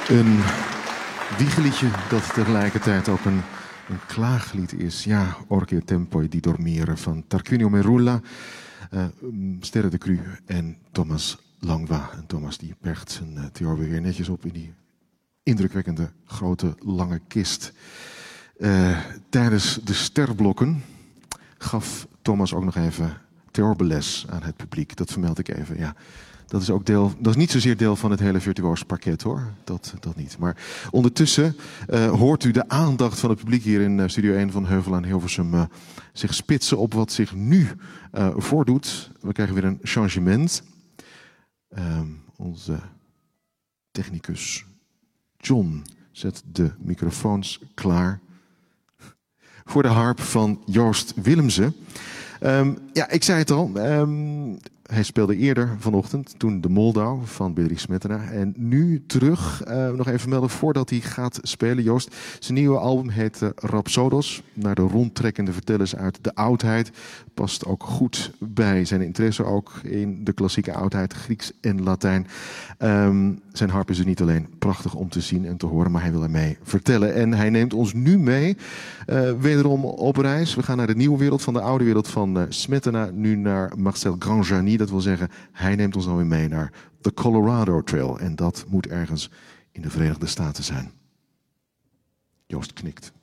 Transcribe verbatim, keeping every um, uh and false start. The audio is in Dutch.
Een wiegeliedje dat tegelijkertijd ook een, een klaaglied is. Ja, Orche Tempoi di Dormire van Tarquinio Merulla, uh, Sterre de Cru en Thomas Langwa. En Thomas die bergt zijn uh, theor weer netjes op in die indrukwekkende grote lange kist. Uh, tijdens de sterblokken gaf Thomas ook nog even theorbeles aan het publiek. Dat vermeld ik even, ja. Dat is ook deel, dat is niet zozeer deel van het hele virtuoos parket hoor, dat, dat niet. Maar ondertussen uh, hoort u de aandacht van het publiek hier in uh, Studio één van Heuvel aan Hilversum uh, zich spitsen op wat zich nu uh, voordoet. We krijgen weer een changement. Uh, onze technicus John zet de microfoons klaar voor de harp van Joost Willemsen. Um, ja, ik zei het al. Um, hij speelde eerder vanochtend, toen de Moldau van Beatrix Smetana. En nu terug, uh, nog even melden voordat hij gaat spelen, Joost. Zijn nieuwe album heet uh, Rhapsodos. Naar de rondtrekkende vertellers uit de oudheid. Past ook goed bij zijn interesse ook in de klassieke oudheid, Grieks en Latijn. Um, zijn harp is dus niet alleen prachtig om te zien en te horen, maar hij wil ermee vertellen. En hij neemt ons nu mee, uh, wederom op reis. We gaan naar de nieuwe wereld, van de oude wereld van uh, Smetana, nu naar Marcel Granjani. Dat wil zeggen, hij neemt ons dan weer mee naar de Colorado Trail. En dat moet ergens in de Verenigde Staten zijn. Joost knikt.